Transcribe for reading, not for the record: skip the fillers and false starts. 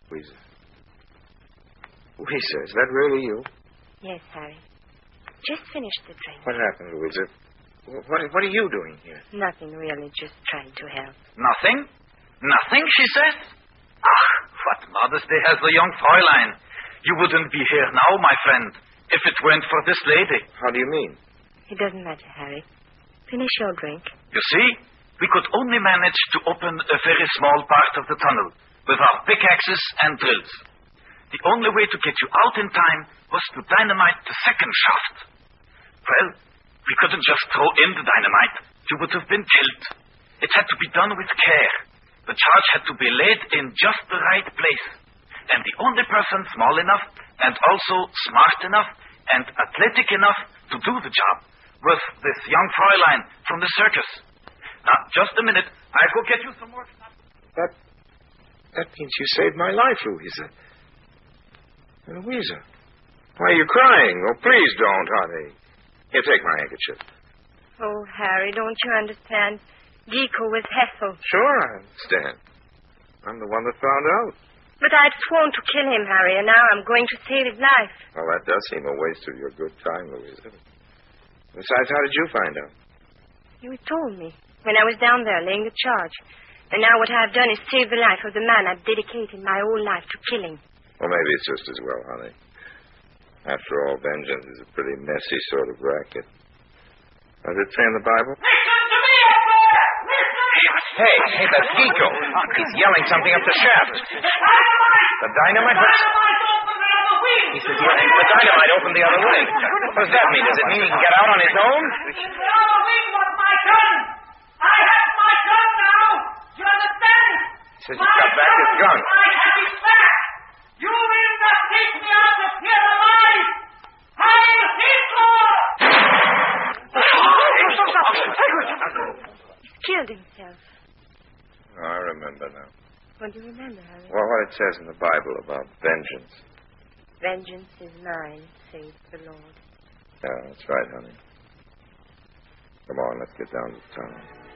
Louisa. Louisa, is that really you? Yes, Harry. Just finished the drink. What happened, Louisa? What are you doing here? Nothing really, just trying to help. Nothing? Nothing, she says? Ah, what modesty has the young Fräulein. You wouldn't be here now, my friend, if it weren't for this lady. How do you mean? It doesn't matter, Harry. Finish your drink. You see, we could only manage to open a very small part of the tunnel with our pickaxes and drills. The only way to get you out in time was to dynamite the second shaft. Well, we couldn't just throw in the dynamite. You would have been killed. It had to be done with care. The charge had to be laid in just the right place. And the only person small enough and also smart enough and athletic enough to do the job was this young Fräulein from the circus. Now, just a minute. I'll go get you some more. That means you saved my life, Louisa. Louisa, why are you crying? Oh, please don't, honey. Here, take my handkerchief. Oh, Harry, don't you understand? Gico was Hessel. Sure, I understand. I'm the one that found out. But I'd sworn to kill him, Harry, and now I'm going to save his life. Well, that does seem a waste of your good time, Louisa. Besides, how did you find out? You told me when I was down there laying the charge. And now what I've done is save the life of the man I've dedicated my whole life to killing. Well, maybe it's just as well, honey. After all, vengeance is a pretty messy sort of racket. Does it say in the Bible? Listen to me, boy! Hey, that's Gico. He's yelling something up the shaft. The dynamite? He says the dynamite opened the other wing. What does that mean? Does it mean he can get out on his own? The other wing was my gun. I have my gun now. You understand? He says he's got back his gun. I have it back. You will not take me out of here alive. Heil Hitler! He's killed himself. Oh, I remember now. What do you remember, Harry? Well, what it says in the Bible about vengeance. Vengeance is mine, says the Lord. Yeah, that's right, honey. Come on, let's get down to the tunnel.